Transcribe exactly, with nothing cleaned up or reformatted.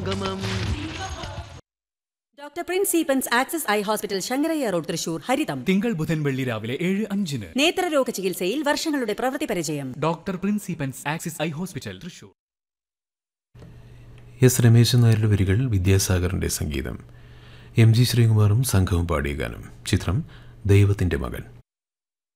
സംഗമം. Doctor Prince സീപ്പൻസ് axis eye hospital Sankaraiah road Thrissur ഹരിതം. തിങ്കൾ ബുധൻ വെള്ളി രാവിലെ ഏഴ് അഞ്ചിന്. നേത്രരോഗ ചികിത്സയിൽ വർഷങ്ങളുടെ പ്രവൃത്തി പരിചയം. Doctor Prince സീപ്പൻസ് axis eye hospital Thrissur. S Rameshan നായരുടെ വരികൾ, വിദ്യാസാഗറിന്റെ സംഗീതം. എം ജി ശ്രീകുമാറും സംഘവും പാടിയ ഗാനം. ചിത്രം ദൈവത്തിന്റെ മകൻ.